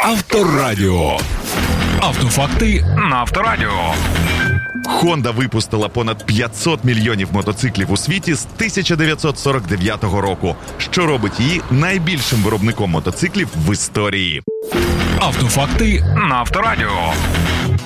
Авторадіо. Автофакти на Авторадіо. Honda випустила понад 500 мільйонів мотоциклів у світі з 1949 року, що робить її найбільшим виробником мотоциклів в історії. Автофакти на Авторадіо.